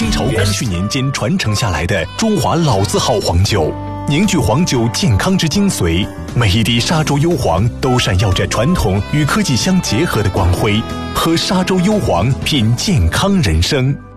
清朝光绪年间传承下来的中华老字号黄酒，凝聚黄酒健康之精髓。每一滴沙洲幽黄都闪耀着传统与科技相结合的光辉。喝沙洲幽黄，品健康人生。